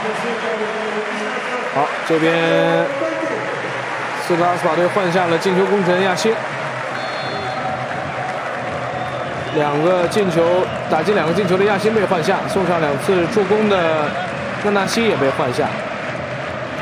好，这边斯特拉斯堡队换下了进球功臣亚辛。 打进2个进球的亚辛被换下，送上2次助攻的纳纳西也被换下。